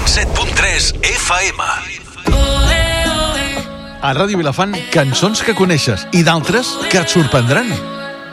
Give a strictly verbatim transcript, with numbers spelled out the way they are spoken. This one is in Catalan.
set punt tres F M. A Ràdio Vilafant, cançons que coneixes i d'altres que et sorprendran.